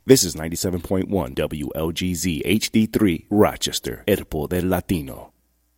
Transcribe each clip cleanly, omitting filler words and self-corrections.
This is 97.1 WLGZ HD3 Rochester, el poder latino.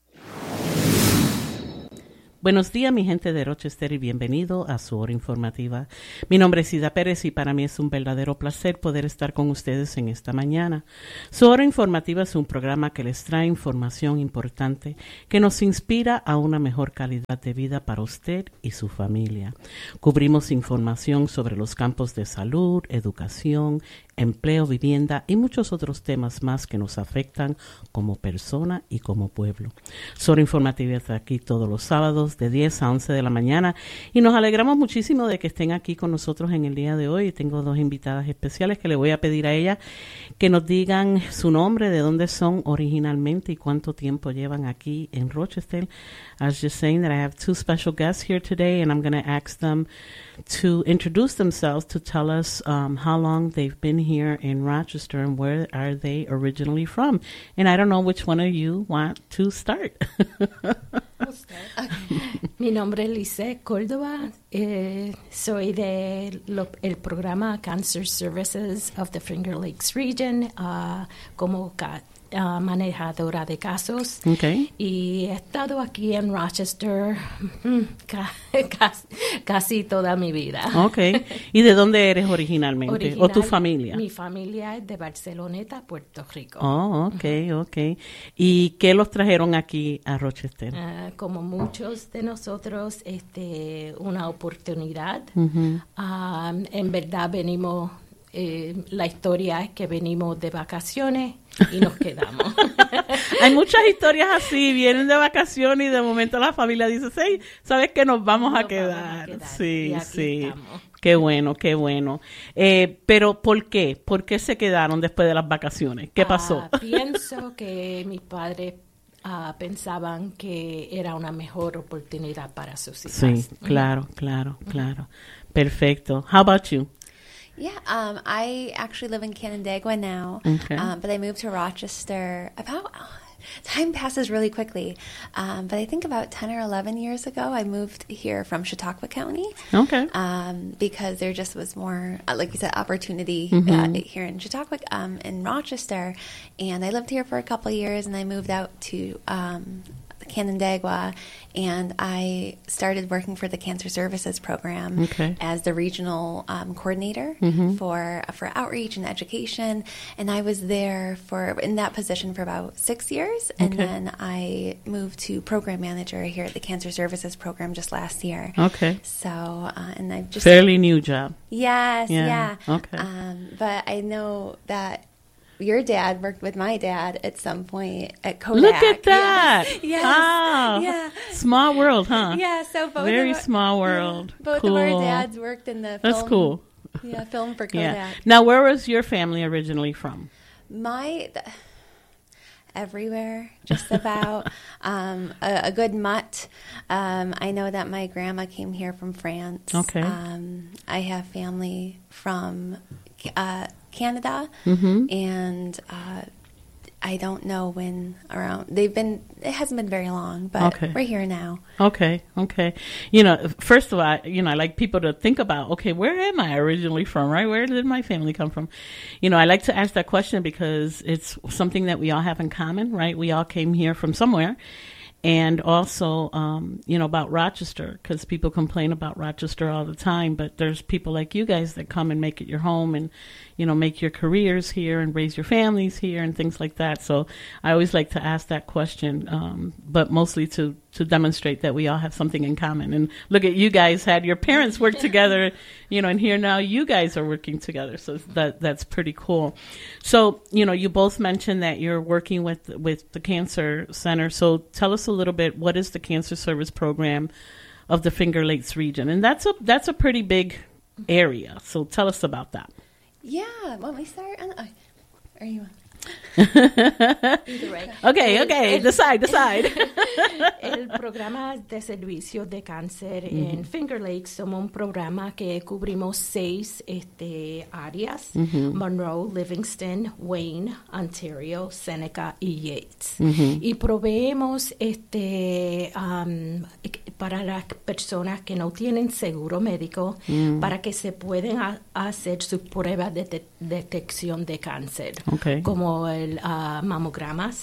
Buenos días, mi gente de Rochester, y bienvenido a su hora informativa. Mi nombre es Ida Pérez y para mí es un verdadero placer poder estar con ustedes en esta mañana. Su hora informativa es un programa que les trae información importante que nos inspira a una mejor calidad de vida para usted y su familia. Cubrimos información sobre los campos de salud, educación, empleo, vivienda y muchos otros temas más que nos afectan como persona y como pueblo. Su hora informativa está aquí todos los sábados de 10 a 11 de la mañana y nos alegramos muchísimo de que estén aquí con nosotros en el día de hoy. Tengo dos invitadas especiales que le voy a pedir a ellas que nos digan su nombre, de dónde son originalmente y cuánto tiempo llevan aquí en Rochester. I was just saying that I have two special guests here today, and I'm going to ask them to introduce themselves, to tell us how long they've been here in Rochester and where are they originally from. And I don't know which one of you want to start. Mi nombre es Lice Córdoba. Soy del programa Cancer Services of the Finger Lakes Region como manejadora de casos. Okay. Y he estado aquí en Rochester casi toda mi vida. Okay. ¿Y de dónde eres originalmente? ¿O tu familia? Mi familia es de Barceloneta, Puerto Rico. Oh, okay, okay. ¿Y qué los trajeron aquí a Rochester? Como muchos de nosotros, una oportunidad. Uh-huh. En verdad venimos... la historia es que venimos de vacaciones y nos quedamos. Hay muchas historias así, vienen de vacaciones y de momento la familia dice, sí, ¿sabes qué? Nos vamos a quedar. Sí, sí. Estamos. Qué bueno, qué bueno. Pero ¿por qué? ¿Por qué se quedaron después de las vacaciones? ¿Qué pasó? Pienso que mis padres pensaban que era una mejor oportunidad para sus hijas. Sí, claro. Perfecto. How about you? Yeah, I actually live in Canandaigua now, okay. But I moved to Rochester time passes really quickly, but I think about 10 or 11 years ago, I moved here from Chautauqua County. Okay. Because there just was more, like you said, opportunity here in Chautauqua, in Rochester, and I lived here for a couple of years, and I moved out to Canandaigua, and I started working for the Cancer Services Program as the regional coordinator for outreach and education, and I was there in that position for about 6 years, and then I moved to program manager here at the Cancer Services Program just last year. Okay. So, and I've just... Fairly new job. Yes, yeah. Okay. But I know that your dad worked with my dad at some point at Kodak. Look at that. Yes. Oh, yeah. Small world, huh? Yeah, so very small world. Yeah, both cool. of our dads worked in the film. That's cool. Yeah, film for Kodak. Yeah. Now, where was your family originally from? Everywhere, just about. A good mutt. I know that my grandma came here from France. Okay. I have family from Canada, and I don't know when around. It hasn't been very long, but we're here now. Okay. First of all, I like people to think about, okay, where am I originally from, right? Where did my family come from? I like to ask that question because it's something that we all have in common, right? We all came here from somewhere. And also, about Rochester, because people complain about Rochester all the time, but there's people like you guys that come and make it your home and, make your careers here and raise your families here and things like that. So I always like to ask that question, but mostly to demonstrate that we all have something in common. And look at you guys had your parents work together, and here now you guys are working together. So that's pretty cool. So, you both mentioned that you're working with the Cancer Center. So tell us a little bit, what is the Cancer Service Program of the Finger Lakes region? And that's a pretty big area. So tell us about that. Yeah, want me to start? Or you want? Either way. Okay, decide. El programa de servicios de cáncer en Finger Lakes somos un programa que cubrimos 6 áreas: Monroe, Livingston, Wayne, Ontario, Seneca y Yates. Y proveemos para las personas que no tienen seguro médico para que se puedan hacer sus pruebas de detección de cáncer, como el mamogramas,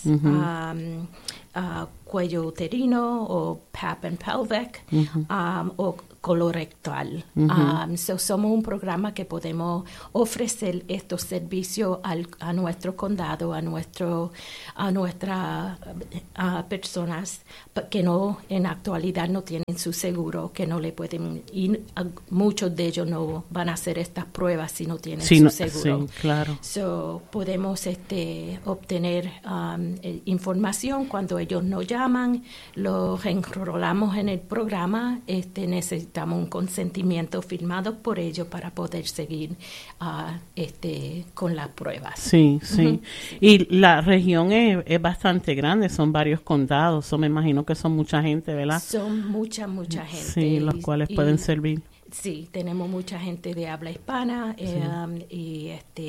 cuello uterino o pap and pelvic, o colorectal. Somos un programa que podemos ofrecer estos servicios a nuestro condado, a nuestras personas que no en actualidad no tienen su seguro, que no le pueden ir. Muchos de ellos no van a hacer estas pruebas si no tienen su seguro. Sí, claro. Podemos obtener información cuando ellos nos llaman, los enrolamos en el programa. Necesitamos un consentimiento firmado por ellos para poder seguir con las pruebas. Sí. Y la región es bastante grande, son varios condados, me imagino que son mucha gente, ¿verdad? Son mucha gente. Sí, los cuales pueden servir. Sí, tenemos mucha gente de habla hispana y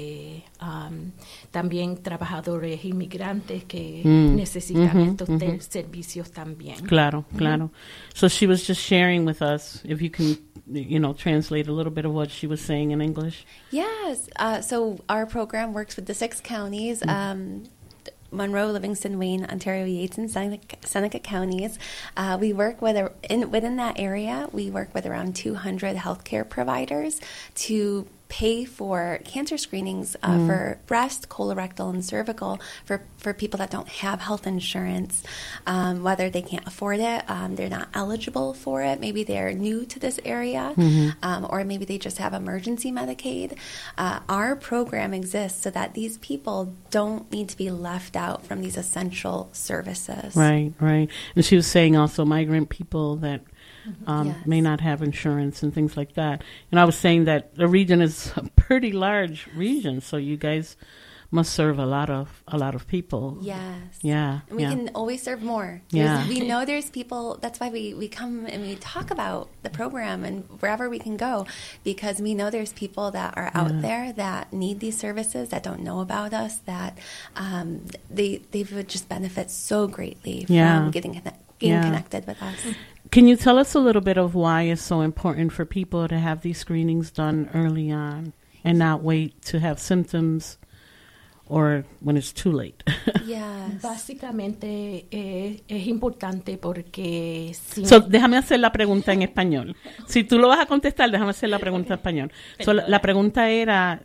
también trabajadores inmigrantes que necesitan estos servicios también. Claro. So she was just sharing with us, if you can, translate a little bit of what she was saying in English. Yes. So our program works with the 6 counties. Monroe, Livingston, Wayne, Ontario, Yates, and Seneca counties. We work within that area. We work with around 200 healthcare providers to pay for cancer screenings for breast, colorectal, and cervical for people that don't have health insurance, whether they can't afford it, they're not eligible for it, maybe they're new to this area, or maybe they just have emergency Medicaid. Our program exists so that these people don't need to be left out from these essential services. Right. And she was saying also migrant people that may not have insurance and things like that. And I was saying that the region is a pretty large region, so you guys must serve a lot of people. Yes. Yeah. And we can always serve more. Yeah. We know there's people, that's why we come and we talk about the program and wherever we can go, because we know there's people that are out there that need these services, that don't know about us, that they would just benefit so greatly from getting connected with us. Can you tell us a little bit of why it's so important for people to have these screenings done early on and not wait to have symptoms or when it's too late? Yes. Básicamente es importante porque... déjame hacer la pregunta en español. Si tú lo vas a contestar, déjame hacer la pregunta en español. La pregunta era,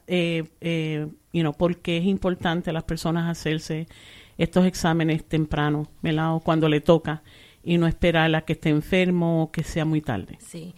¿por qué es importante a las personas hacerse estos exámenes temprano, ¿verdad? O cuando le toca, y no esperar a que esté enfermo o que sea muy tarde? Sí.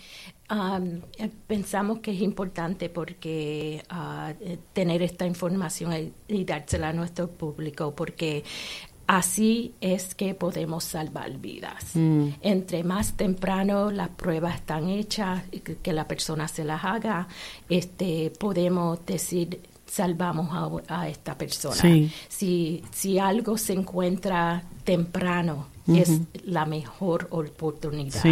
Pensamos que es importante porque tener esta información y dársela a nuestro público, porque así es que podemos salvar vidas. Entre más temprano las pruebas están hechas, que la persona se las haga, podemos decir, salvamos a esta persona. Sí. Si algo se encuentra temprano, es la mejor oportunidad.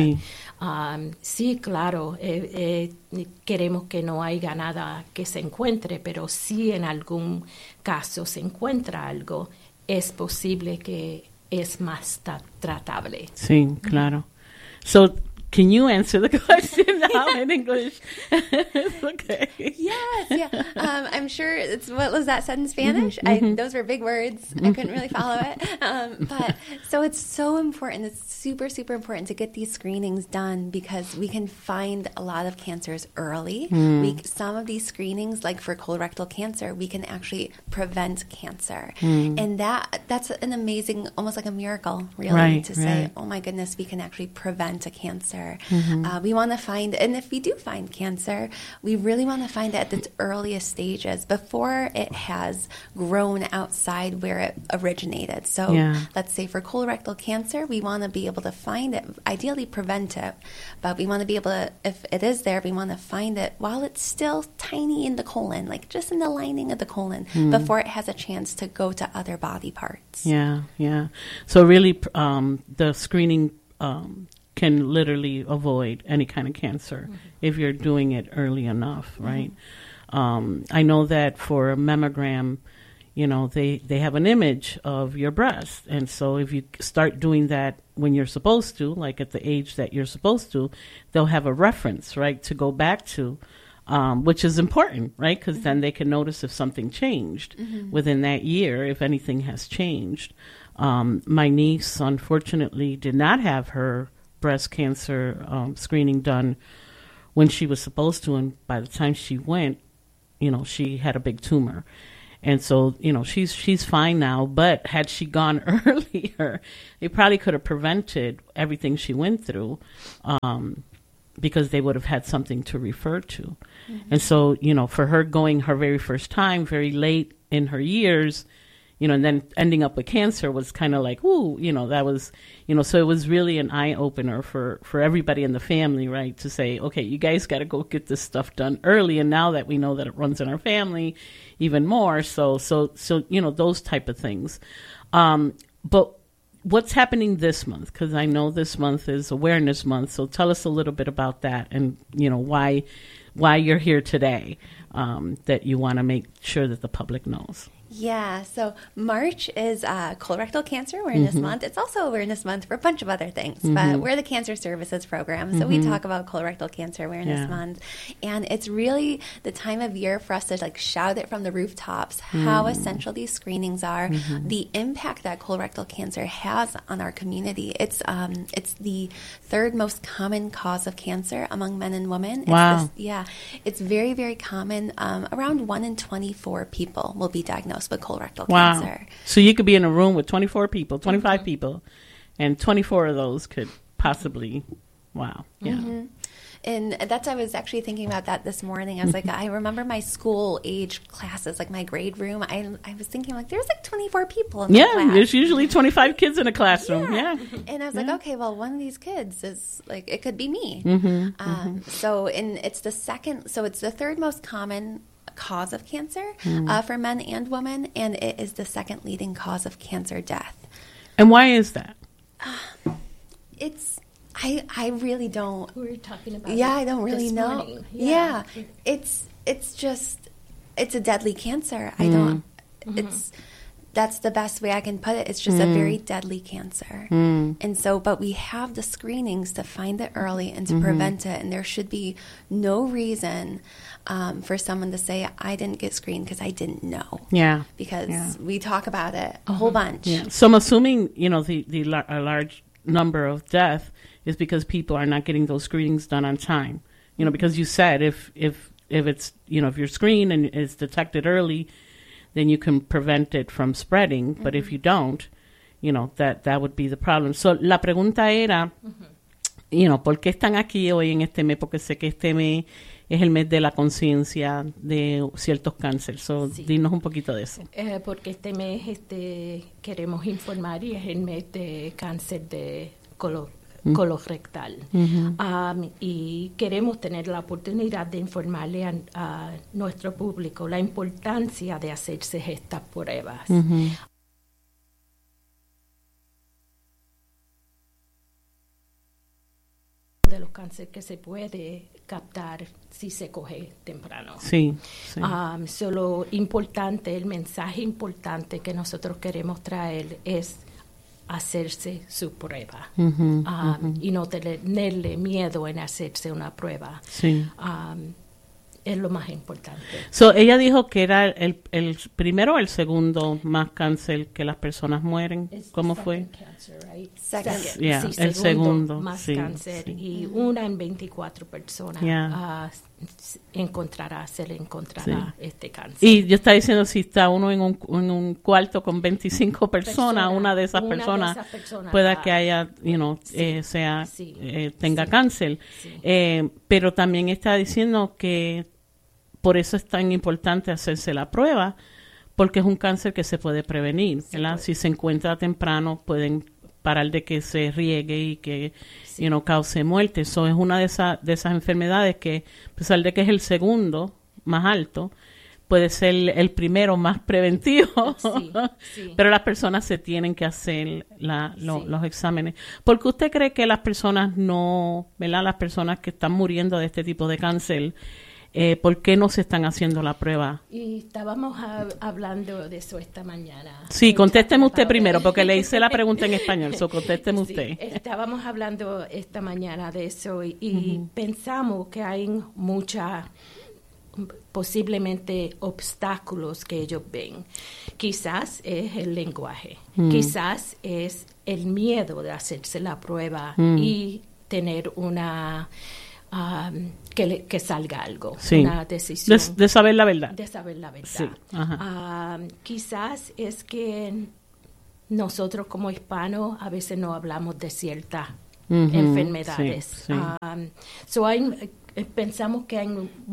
Sí, claro, queremos que no haya nada que se encuentre, pero si en algún caso se encuentra algo, es posible que es más tratable. Sí, claro. So, can you answer the question now in English? Okay. Yes, yeah. I'm sure what was that said in Spanish? Those were big words. I couldn't really follow it. But so it's so important. It's super, super important to get these screenings done because we can find a lot of cancers early. Some of these screenings, like for colorectal cancer, we can actually prevent cancer. And that's an amazing, almost like a miracle, really, to say, oh my goodness, we can actually prevent a cancer. cancer. We want to find, and if we do find cancer, we really want to find it at its earliest stages before it has grown outside where it originated. So let's say for colorectal cancer, we want to be able to find it, ideally prevent it, but we want to be able to, if it is there, we want to find it while it's still tiny in the colon, like just in the lining of the colon, before it has a chance to go to other body parts. Yeah. So really, the screening can literally avoid any kind of cancer if you're doing it early enough, right? I know that for a mammogram, you know, they have an image of your breast. And so if you start doing that when you're supposed to, like at the age that you're supposed to, they'll have a reference, right, to go back to, which is important, right? Because then they can notice if something changed within that year, if anything has changed. My niece, unfortunately, did not have her breast cancer screening done when she was supposed to. And by the time she went, you know, she had a big tumor. And so, you know, she's fine now, but had she gone earlier, it probably could have prevented everything she went through, because they would have had something to refer to. And so, you know, for her going her very first time, very late in her years, you know, and then ending up with cancer was kind of like, ooh, you know, that was, you know, so it was really an eye opener for everybody in the family, right? To say, okay, you guys got to go get this stuff done early. And now that we know that it runs in our family even more. So, you know, those type of things. But what's happening this month? Because I know this month is Awareness Month. So tell us a little bit about that and, you know, why you're here today, that you want to make sure that the public knows. Yeah, so March is Colorectal Cancer Awareness Month. It's also Awareness Month for a bunch of other things, but we're the Cancer Services Program, so we talk about Colorectal Cancer Awareness Month. And it's really the time of year for us to like shout it from the rooftops how essential these screenings are, the impact that colorectal cancer has on our community. It's the third most common cause of cancer among men and women. Wow. It's very, very common. Around 1 in 24 people will be diagnosed with colorectal wow. cancer. So you could be in a room with 24 people, 25 people, and 24 of those could possibly, wow. Yeah. And that's, I was actually thinking about that this morning. I was like, I remember my school age classes, like my grade room. I was thinking like, there's like 24 people in the class. There's usually 25 kids in a classroom. Yeah. And I was like, okay, well, one of these kids is like, it could be me. So, and it's the third most common cause of cancer for men and women, and it is the second leading cause of cancer death. And why is that? I really don't. We were talking about. Yeah, I don't really know. Morning. Yeah, it's a deadly cancer. I don't. That's the best way I can put it. It's just a very deadly cancer. And so, but we have the screenings to find it early and to prevent it. And there should be no reason for someone to say, I didn't get screened because I didn't know. Yeah. Because we talk about it a whole bunch. Yeah. So I'm assuming, you know, a large number of death is because people are not getting those screenings done on time. You know, because you said if it's, you know, if you're screened and it's detected early, then you can prevent it from spreading. But if you don't, you know, that would be the problem. So la pregunta era, you know, ¿por qué están aquí hoy en este mes? Porque sé que este mes es el mes de la conciencia de ciertos cánceres. So, dinos un poquito de eso. Porque este mes queremos informar y es el mes de cáncer de colorectal. Y queremos tener la oportunidad de informarle a nuestro público la importancia de hacerse estas pruebas. De los cánceres que se puede captar si se coge temprano. Sí. Solo importante, el mensaje importante que nosotros queremos traer es hacerse su prueba y no tenerle miedo en hacerse una prueba. Es lo más importante. So, ella dijo que era el primero o el segundo más cáncer que las personas mueren. ¿Cómo fue? Cancer, right? Second. Yeah, el segundo más cáncer y 1 en 24 personas se le encontrará este cáncer. Y yo estaba diciendo, si está uno en un cuarto con 25 personas, una de esas personas pueda que haya, tenga cáncer. Sí. Pero también está diciendo que por eso es tan importante hacerse la prueba, porque es un cáncer que se puede prevenir, ¿verdad? Si se encuentra temprano, pueden parar de que se riegue y que cause muerte. Eso es una de esas enfermedades que, a pesar de que es el segundo más alto, puede ser el primero más preventivo. Sí. Pero las personas se tienen que hacer los exámenes. ¿Por qué usted cree que las personas las personas que están muriendo de este tipo de cáncer, ¿por qué no se están haciendo la prueba? Y estábamos hablando de eso esta mañana. Sí, contésteme usted primero, porque le hice la pregunta en español, contésteme usted. Estábamos hablando esta mañana de eso y pensamos que hay posiblemente obstáculos que ellos ven. Quizás es el lenguaje, quizás es el miedo de hacerse la prueba y tener una... que salga algo, una decisión. De saber la verdad. De saber la verdad. Sí. Quizás es que nosotros como hispanos a veces no hablamos de ciertas enfermedades. Sí. Pensamos que hay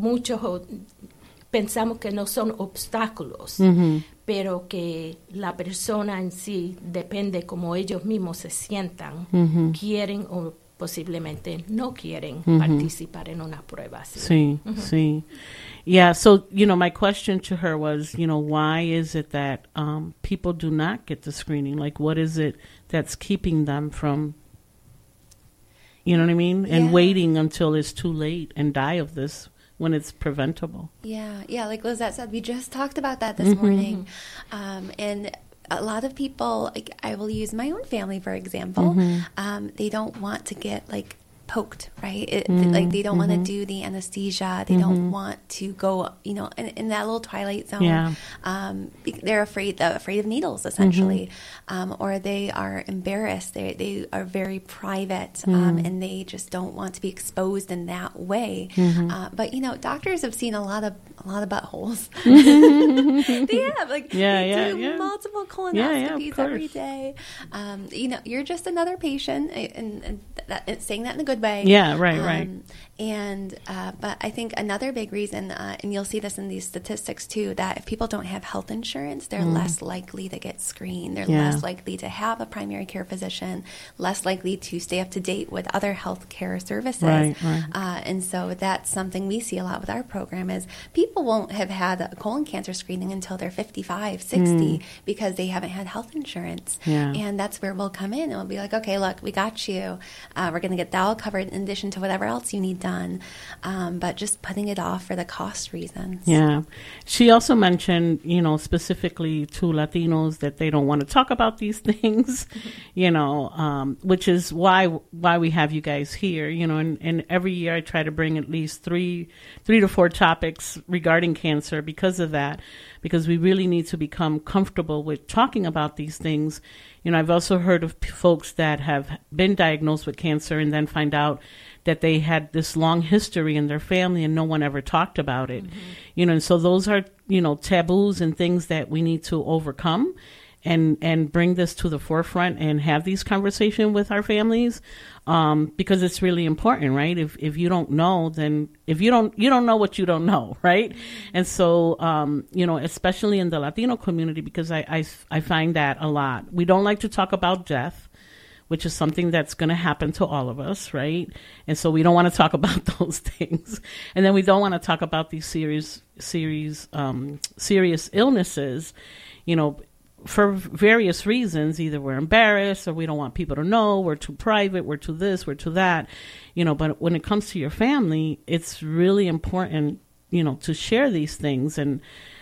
pensamos que no son obstáculos, pero que la persona en sí depende como ellos mismos se sientan, quieren o posiblemente no quieren participar en una prueba. Sí, sí. Yeah, so, my question to her was, why is it that people do not get the screening? Like, what is it that's keeping them from, you know what I mean? And waiting until it's too late and die of this when it's preventable. Yeah, like Lizette said, we just talked about that this morning. And a lot of people, like I will use my own family, for example, they don't want to get poked, right? Like they don't want to do the anesthesia. They don't want to go, in that little twilight zone. Yeah. They're afraid of needles, essentially, or they are embarrassed. They are very private, and they just don't want to be exposed in that way. But doctors have seen a lot of buttholes. They have they do multiple colonoscopies every day. You're just another patient, and saying that in a good way. Yeah, right. But I think another big reason, and you'll see this in these statistics too, that if people don't have health insurance, they're less likely to get screened. They're less likely to have a primary care physician, less likely to stay up to date with other health care services. Right. And so that's something we see a lot with our program is people won't have had a colon cancer screening until they're 55, 60 because they haven't had health insurance. Yeah. And that's where we'll come in and we'll be like, okay, look, we got you. We're going to get that all covered in addition to whatever else you need done. But just putting it off for the cost reasons. Yeah. She also mentioned, specifically to Latinos that they don't want to talk about these things, which is why we have you guys here, and every year I try to bring at least three to four topics regarding cancer because of that, because we really need to become comfortable with talking about these things. I've also heard of folks that have been diagnosed with cancer and then find out that they had this long history in their family and no one ever talked about it. And so those are, taboos and things that we need to overcome and bring this to the forefront and have these conversations with our families, because it's really important, right? If you don't know, then if you don't know what you don't know, right? And so, especially in the Latino community, because I find that a lot. We don't like to talk about death, which is something that's going to happen to all of us, right? And so we don't want to talk about those things. And then we don't want to talk about these serious illnesses, for various reasons. Either we're embarrassed or we don't want people to know, we're too private, we're too this, we're too that, but when it comes to your family, it's really important, to share these things. And,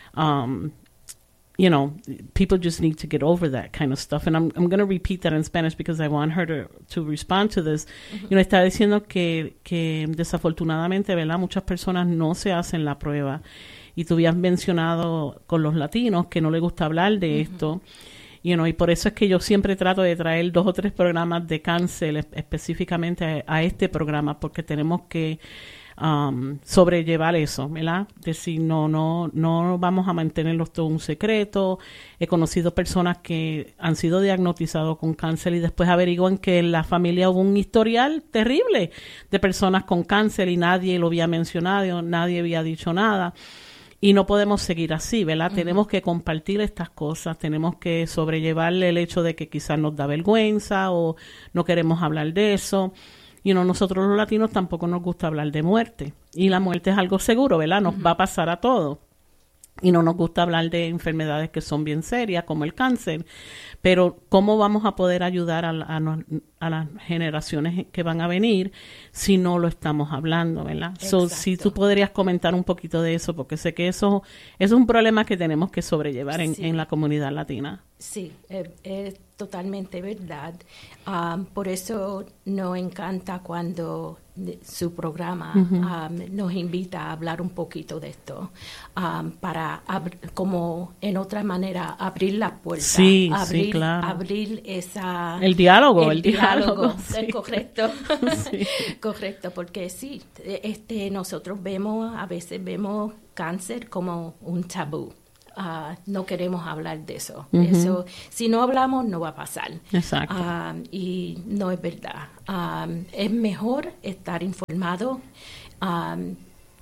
people just need to get over that kind of stuff. And I'm going to repeat that in Spanish because I want her to respond to this. Está diciendo que desafortunadamente, ¿verdad? Muchas personas no se hacen la prueba. Y tú habías mencionado con los latinos que no les gusta hablar de esto. Y por eso es que yo siempre trato de traer 2 o 3 programas de cáncer específicamente a este programa, porque tenemos que sobrellevar eso, ¿verdad? Decir, no vamos a mantenerlo todo un secreto. He conocido personas que han sido diagnosticados con cáncer y después averiguan que en la familia hubo un historial terrible de personas con cáncer y nadie lo había mencionado, nadie había dicho nada. Y no podemos seguir así, ¿verdad? Tenemos que compartir estas cosas, tenemos que sobrellevarle el hecho de que quizás nos da vergüenza o no queremos hablar de eso. Y nosotros los latinos tampoco nos gusta hablar de muerte. Y la muerte es algo seguro, ¿verdad? Nos va a pasar a todos. Y no nos gusta hablar de enfermedades que son bien serias, como el cáncer. Pero ¿cómo vamos a poder ayudar a las generaciones que van a venir si no lo estamos hablando, ¿verdad? So, si tú podrías comentar un poquito de eso, porque sé que eso es un problema que tenemos que sobrellevar en la comunidad latina. Sí, es totalmente verdad. Por eso nos encanta cuando su programa nos invita a hablar un poquito de esto, para, como en otra manera, abrir la puerta. Sí, claro. Abrir el diálogo. Sí. Correcto. Sí. Correcto, porque sí, nosotros a veces vemos cáncer como un tabú. No queremos hablar de eso. Eso, si no hablamos, no va a pasar. Exacto. Y no es verdad. Es mejor estar informado. Van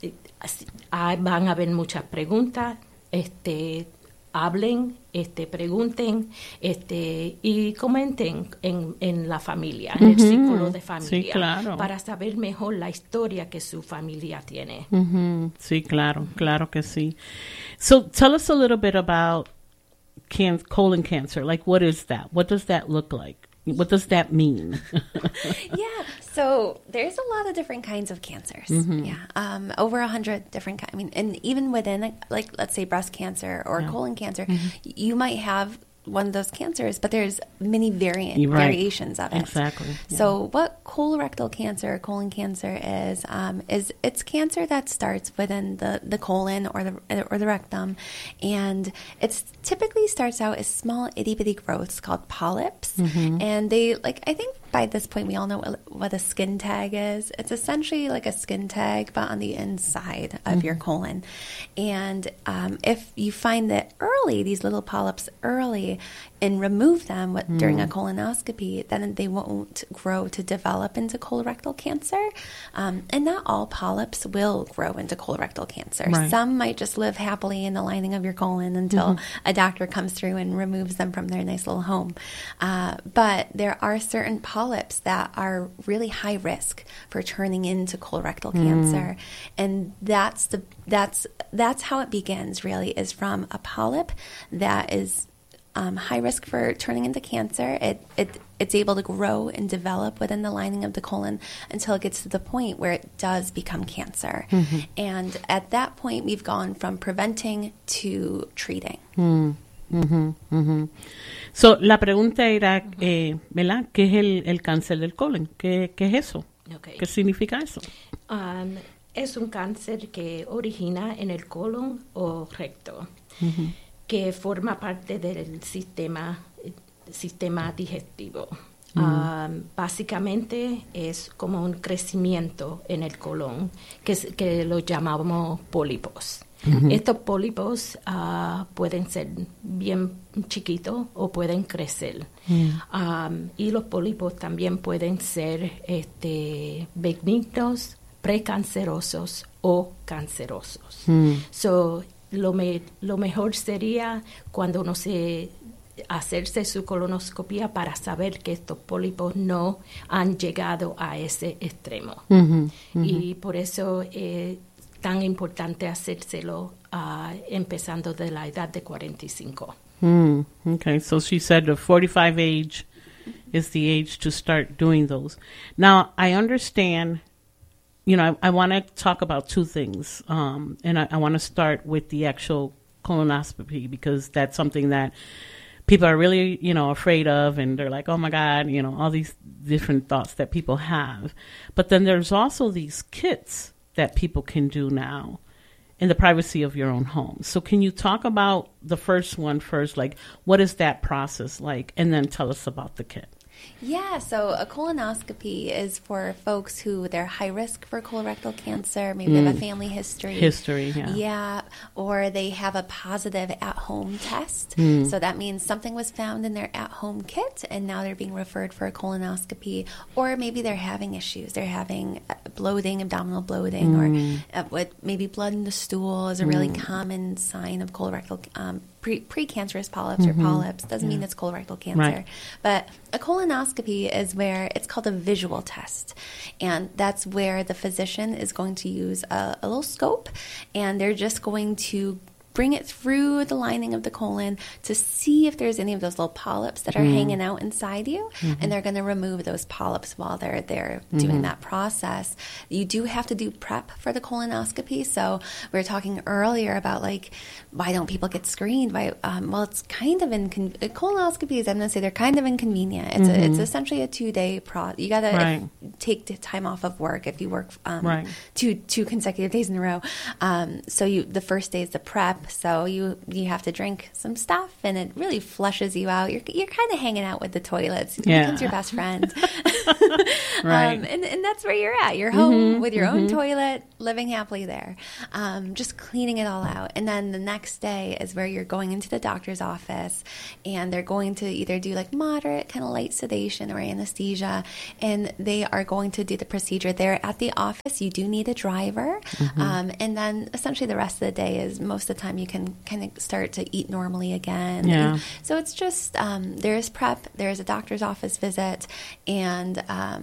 a haber muchas preguntas. Hablen, pregunten, y comenten en la familia, en el círculo de familia, sí, claro, para saber mejor la historia que su familia tiene. Sí, claro que sí. So tell us a little bit about colon cancer. Like, what is that? What does that look like? What does that mean? Yeah, so there's a lot of different kinds of cancers. Yeah, over 100 different kinds. I mean, and even within, like, let's say breast cancer or colon cancer, you might have one of those cancers, but there's many variations of it. Exactly. Yeah. So what colorectal cancer, colon cancer is it's cancer that starts within the colon or the rectum, and it typically starts out as small itty bitty growths called polyps, and they, like, I think by this point we all know what a skin tag is. It's essentially like a skin tag, but on the inside of your colon. And if you find that early, these little polyps early, and remove them during a colonoscopy, then they won't grow to develop into colorectal cancer. And not all polyps will grow into colorectal cancer. Right. Some might just live happily in the lining of your colon until a doctor comes through and removes them from their nice little home. But there are certain polyps that are really high risk for turning into colorectal cancer. And that's how it begins, really, is from a polyp that is high risk for turning into cancer. It's able to grow and develop within the lining of the colon until it gets to the point where it does become cancer. And at that point, we've gone from preventing to treating. So, la pregunta era, ¿verdad? ¿Qué es el cáncer del colon? ¿Qué es eso? Okay. ¿Qué significa eso? Es un cáncer que origina en el colon o recto, que forma parte del sistema digestivo. Básicamente es como un crecimiento en el colon, que lo llamamos pólipos. Estos pólipos pueden ser bien chiquitos o pueden crecer. Y los pólipos también pueden ser benignos, precancerosos o cancerosos. So, lo mejor sería cuando uno hacerse su colonoscopia para saber que estos pólipos no han llegado a ese extremo. Y por eso tan importante hacérselo empezando de la edad de 45. Okay, so she said the 45 age is the age to start doing those. Now, I understand, I want to talk about two things, and I want to start with the actual colonoscopy, because that's something that people are really, afraid of, and they're like, oh my God, all these different thoughts that people have. But then there's also these kits that people can do now in the privacy of your own home. So can you talk about the first one first? Like, what is that process like? And then tell us about the kit. Yeah, so a colonoscopy is for folks who they're high risk for colorectal cancer. Maybe they have a family history. Yeah, or they have a positive at-home test. So that means something was found in their at-home kit, and now they're being referred for a colonoscopy. Or maybe they're having issues. They're having bloating, abdominal bloating, or with maybe blood in the stool is a really common sign of colorectal precancerous polyps or polyps. Doesn't mean it's colorectal cancer. Right. But a colonoscopy is where it's called a visual test. And that's where the physician is going to use a little scope, and they're just going to bring it through the lining of the colon to see if there's any of those little polyps that are hanging out inside you, and they're going to remove those polyps while they're there doing that process. You do have to do prep for the colonoscopy. So we were talking earlier about, like, why don't people get screened? Well, it's kind of colonoscopies, I'm going to say they're kind of inconvenient. It's essentially a 2-day you got to take the time off of work if you work two consecutive days in a row. So the first day is the prep. So you have to drink some stuff, and it really flushes you out. You're kind of hanging out with the toilets. It becomes your best friend. And that's where you're at. You're home with your own toilet, living happily there, just cleaning it all out. And then the next day is where you're going into the doctor's office, and they're going to either do like moderate, kind of light sedation or anesthesia, and they are going to do the procedure there at the office. You do need a driver. And then essentially the rest of the day is, most of the time, you can kind of start to eat normally again. Yeah. So it's just, there's prep, there's a doctor's office visit, and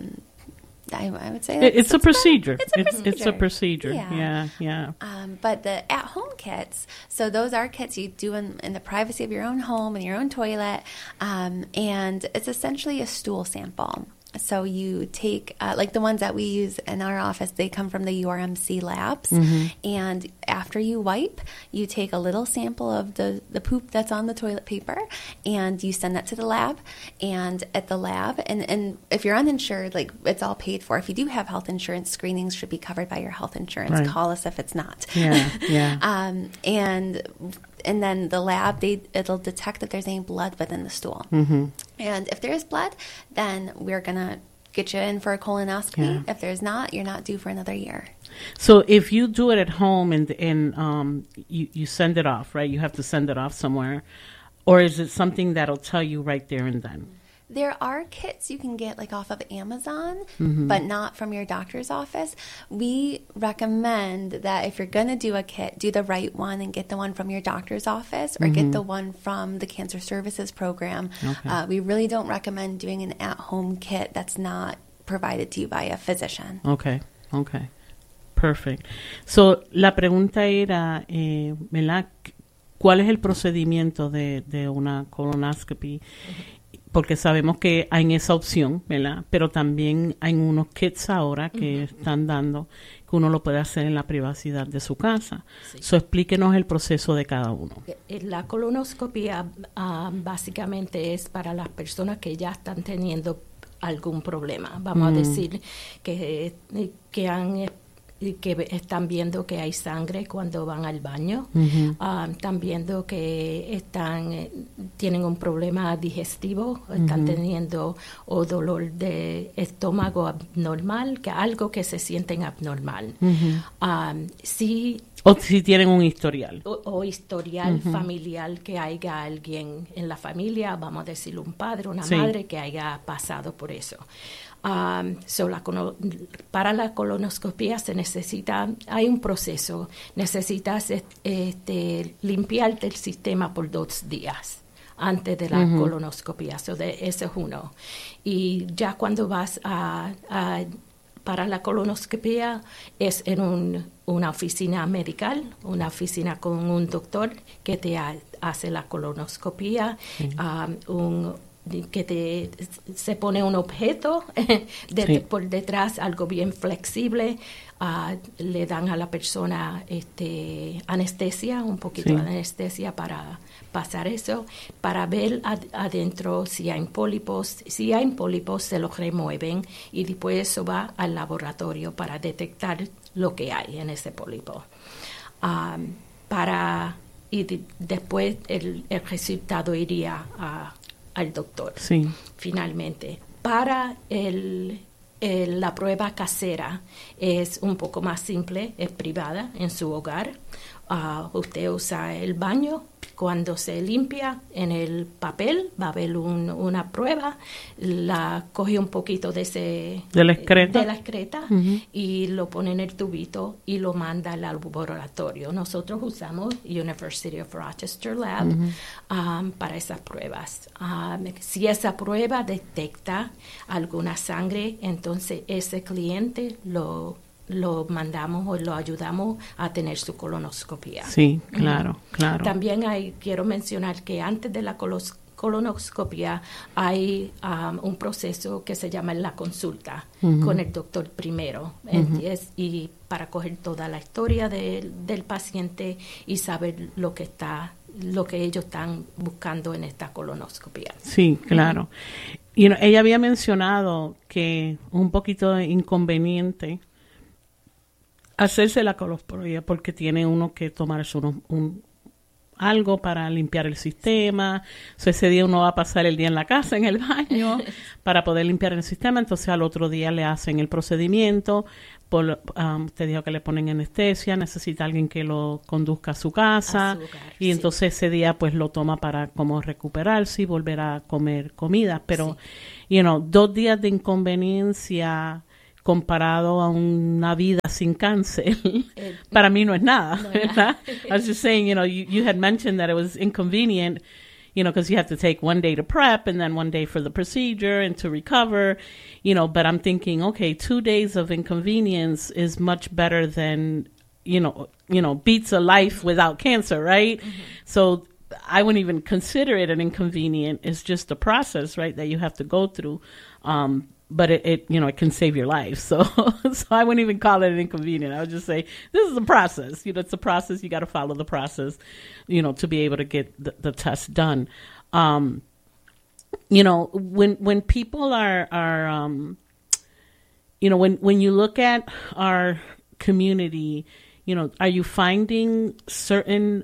I would say it's a procedure. It's a procedure. Yeah. But the at-home kits, so those are kits you do in the privacy of your own home and your own toilet, and it's essentially a stool sample. So you take, like the ones that we use in our office, they come from the URMC labs. And after you wipe, you take a little sample of the poop that's on the toilet paper, and you send that to the lab. And at the lab, and if you're uninsured, like, it's all paid for. If you do have health insurance, screenings should be covered by your health insurance. Right. Call us if it's not. And then the lab, it'll detect if there's any blood within the stool. And if there is blood, then we're going to get you in for a colonoscopy. If there's not, you're not due for another year. So if you do it at home and you send it off, right? You have to send it off somewhere. Or is it something that'll tell you right there and then? There are kits you can get, like, off of Amazon, but not from your doctor's office. We recommend that if you're going to do a kit, do the right one and get the one from your doctor's office, or get the one from the Cancer Services Program. We really don't recommend doing an at-home kit that's not provided to you by a physician. Okay. Perfect. So, la pregunta era, ¿verdad? ¿Cuál es el procedimiento de una colonoscopy? Porque sabemos que hay esa opción, ¿verdad? Pero también hay unos kits ahora que están dando que uno lo puede hacer en la privacidad de su casa. So, explíquenos el proceso de cada uno. La colonoscopia básicamente es para las personas que ya están teniendo algún problema. Vamos a decir que están viendo que hay sangre cuando van al baño, están viendo que tienen un problema digestivo, están teniendo dolor de estómago abnormal, algo que se sienten abnormal. O si tienen un historial. O historial familiar, que haya alguien en la familia, vamos a decir un padre, una madre que haya pasado por eso. Para la colonoscopia hay un proceso, necesitas limpiarte el sistema por 2 días antes de la colonoscopia, ese es uno. Y ya cuando vas para la colonoscopia es en una oficina medical, una oficina con un doctor que te hace la colonoscopia, que se pone un objeto por detrás, algo bien flexible, le dan a la persona anestesia, un poquito de anestesia para pasar eso, para ver adentro si hay pólipos. Si hay pólipos, se los remueven y después eso va al laboratorio para detectar lo que hay en ese pólipo. Después el resultado iría al doctor, finalmente. Para la prueba casera es un poco más simple, es privada en su hogar. Usted usa el baño. Cuando se limpia en el papel, va a haber una prueba, la coge un poquito de la excreta y lo pone en el tubito y lo manda al laboratorio. Nosotros usamos University of Rochester Lab para esas pruebas. Si esa prueba detecta alguna sangre, entonces ese cliente lo mandamos o lo ayudamos a tener su colonoscopia. Sí, claro, claro. También quiero mencionar que antes de la colonoscopia hay un proceso que se llama la consulta con el doctor primero, y para coger toda la historia del paciente y saber lo que ellos están buscando en esta colonoscopia. Sí, claro. Y ella había mencionado que un poquito inconveniente hacerse la colonoscopia porque tiene uno que tomarse algo para limpiar el sistema. Ese día uno va a pasar el día en la casa, en el baño, para poder limpiar el sistema. Entonces al otro día le hacen el procedimiento. Te dijo que le ponen anestesia, necesita alguien que lo conduzca a su casa. Y entonces ese día pues lo toma para como recuperarse y volver a comer comida. Pero, 2 días de inconveniencia comparado a una vida sin cáncer, para mí no es nada, ¿verdad? I was just saying, you had mentioned that it was inconvenient, because you have to take 1 day to prep and then 1 day for the procedure and to recover, but I'm thinking, okay, 2 days of inconvenience is much better than, beats a life without cancer, right? So I wouldn't even consider it an inconvenient. It's just a process, right, that you have to go through. But it can save your life. So I wouldn't even call it an inconvenient. I would just say, this is a process. It's a process. You got to follow the process, to be able to get the test done. When people are when you look at our community, are you finding certain,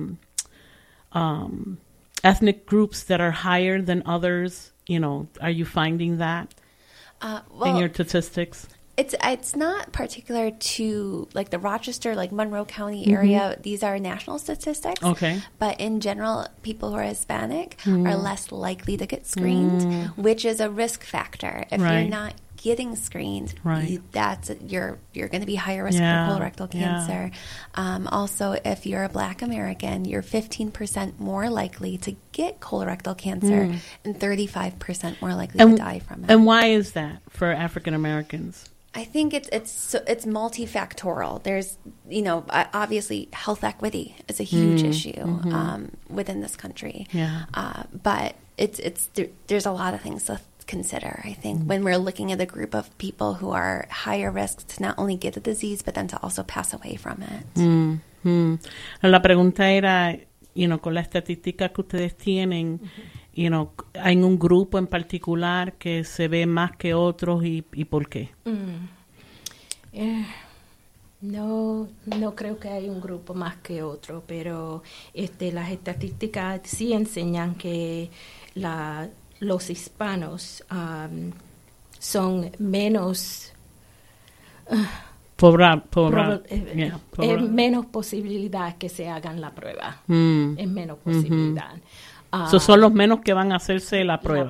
ethnic groups that are higher than others? Are you finding that? In your statistics? It's not particular to like the Rochester, like Monroe County area. These are national statistics. Okay. But in general, people who are Hispanic are less likely to get screened, which is a risk factor. If you're not getting screened, you're going to be higher risk for colorectal cancer. Also, if you're a Black American, you're 15% more likely to get colorectal cancer and 35% more likely to die from it. And why is that for African Americans? I think it's multifactorial. There's, obviously health equity is a huge issue within this country. Yeah. But there's a lot of things to consider, I think, when we're looking at a group of people who are higher risk to not only get the disease, but then to also pass away from it. La pregunta era, con la estadística que ustedes tienen, ¿hay un grupo en particular que se ve más que otros y por qué? No creo que hay un grupo más que otro, pero las estadísticas sí enseñan que los hispanos son menos menos posibilidad que se hagan la prueba. Es menos posibilidad. Son los menos que van a hacerse la prueba.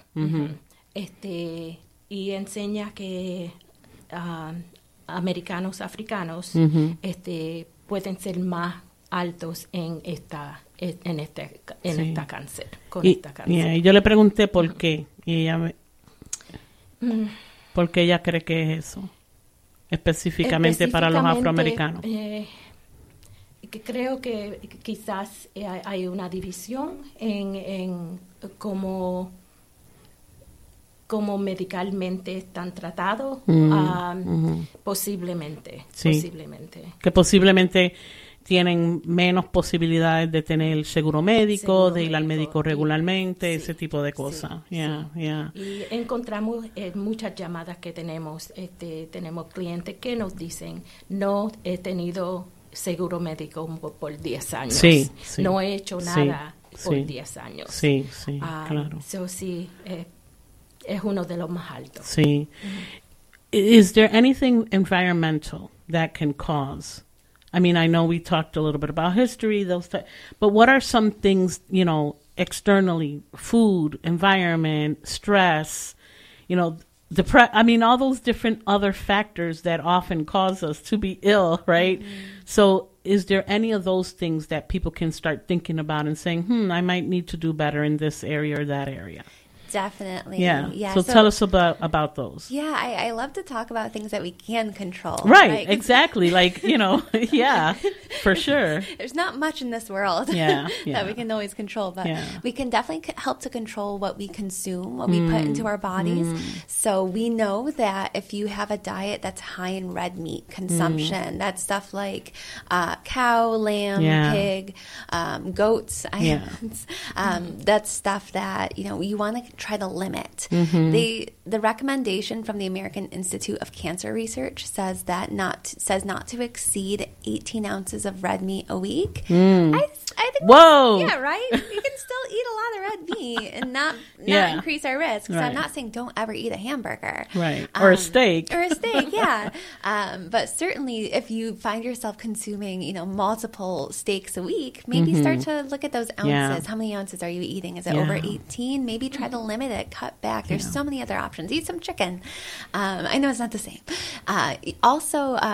Y enseña que americanos, africanos pueden ser más altos en esta cáncer, esta cáncer. Y yo le pregunté por qué, y ella ¿por qué ella cree que es eso? Específicamente para los afroamericanos. Creo que quizás hay una división en cómo medicalmente están tratados, posiblemente. Que posiblemente tienen menos posibilidades de tener seguro médico, de ir al médico regularmente, ese tipo de cosas. Y encontramos muchas llamadas que tenemos clientes que nos dicen, no he tenido seguro médico por 10 años. No he hecho nada por 10 años. Claro. es uno de los más altos. Sí. Is there anything environmental that can cause? I mean, I know we talked a little bit about history, but what are some things, externally, food, environment, stress, all those different other factors that often cause us to be ill, right? So is there any of those things that people can start thinking about and saying, I might need to do better in this area or that area? Definitely. Yeah. So tell us about those. Yeah, I love to talk about things that we can control. Right, exactly. Like, yeah, for sure. There's not much in this world that we can always control, but we can definitely help to control what we consume, what we put into our bodies. So we know that if you have a diet that's high in red meat consumption, that's stuff like cow, lamb, pig, goats, that's stuff that, you want to try to limit. The recommendation from the American Institute of Cancer Research says not to exceed 18 ounces of red meat a week. I think whoa, yeah, right. You can still eat a lot of red meat and not increase our risk. So I'm not saying don't ever eat a hamburger, right, or a steak, yeah. But certainly, if you find yourself consuming, multiple steaks a week, maybe start to look at those ounces. Yeah. How many ounces are you eating? Is it over 18? Maybe try to limit it, cut back. There's so many other options. Eat some chicken. I know it's not the same. Also,